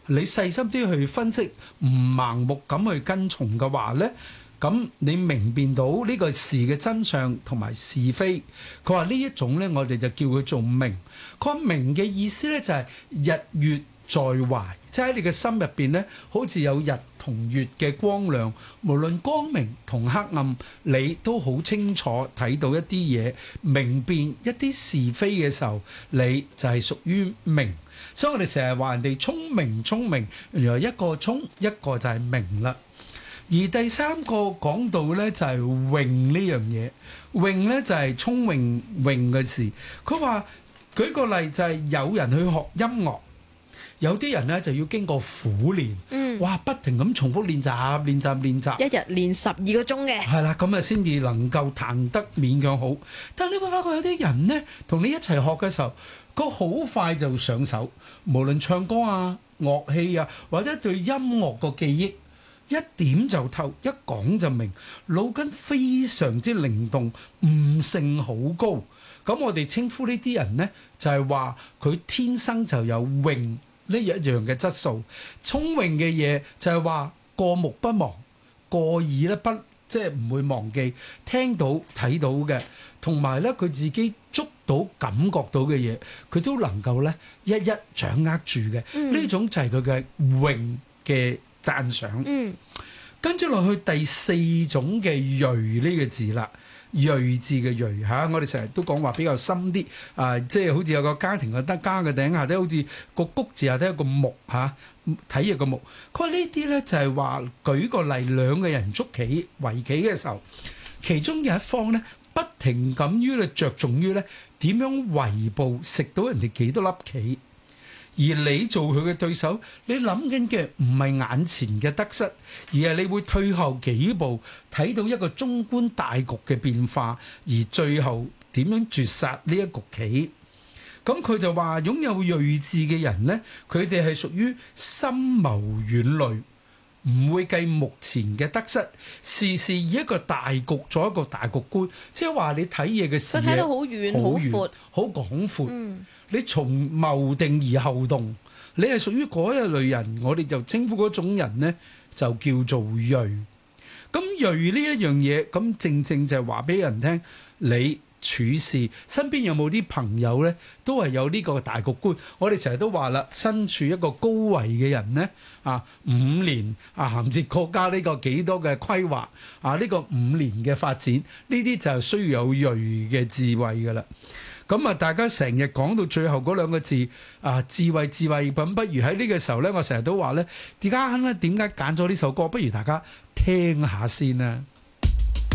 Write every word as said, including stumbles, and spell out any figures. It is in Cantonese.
你細心啲去分析，唔盲目咁去跟從嘅話呢，咁你明辨到呢個事嘅真相同埋是非。佢話呢一種呢，我哋就叫佢做明。佢話明嘅意思呢，就係日月在懷，即係喺你嘅心入邊呢，好似有日同月嘅光亮，無論光明同黑暗，你都好清楚睇到一啲嘢，明辨一啲是非嘅時候，你就係屬於明。所以我哋成日話人哋聰明聰明，原來一個聰一個就係明啦。而第三個講到呢，就係穎呢樣嘢，穎呢就係聰明穎嘅事。佢話舉個例就係有人去學音樂，有啲人呢就要經過苦練，嗯、哇不停咁重複練習練習練習， 一日練十二個鐘嘅， 係啦，咁啊先至能夠彈得勉強好。但係你會發覺有啲人呢，同你一齊學嘅時候，佢好快就上手，無論唱歌啊、樂器啊，或者對音樂個記憶，一點就透，一講就明，腦筋非常之靈動，悟性好高。咁我哋稱呼呢啲人呢，就係話佢天生就有穎呢一樣嘅質素。聰穎嘅嘢就係話過目不忘，過耳咧不即係唔會忘記，聽到睇到嘅，同埋咧佢自己捉到感覺到嘅嘢，佢都能夠咧一一掌握住嘅。呢、嗯、種就係佢嘅穎嘅讚賞。嗯，跟住落去第四種嘅鋭呢個字啦。鋭字嘅鋭嚇，我哋成日都講話比較深啲啊，即係好似有個家庭嘅得家嘅頂下底，好似個谷字下底有個木嚇，睇住個木。佢話呢啲咧就係話舉個例，兩個人捉棋圍棋嘅時候，其中有一方咧不停咁於咧着重於咧點樣圍捕食到人哋幾多粒棋。而你做佢嘅對手，你諗緊嘅唔係眼前嘅得失，而係你會退後幾步，睇到一個中觀大局嘅變化，而最後點樣絕殺呢一局棋。咁佢就話擁有睿智嘅人呢，佢哋係屬於深謀遠慮，唔會計目前嘅得失，事事以一個大局做一個大局觀，即係話你睇嘢嘅視野， 佢睇到好遠好闊好廣闊。 嗯，你從謀定而後動，你係屬於嗰一類人，我哋就稱呼嗰種人呢，就叫做鋭。咁鋭呢一樣嘢，咁正正就係話俾人聽，你處事身邊有冇啲朋友呢，都係有呢個大局觀。我哋成日都話啦，身處一個高位嘅人呢，啊五年啊行接國家呢個幾多嘅規劃啊，呢個五年嘅發展，呢啲就係需要有鋭嘅智慧噶啦。咁啊，大家成日講到最後嗰兩個字啊，智慧智慧，咁不如喺呢個時候呢，我成日都話呢，而家呢點解揀咗呢首歌？不如大家聽下先啦。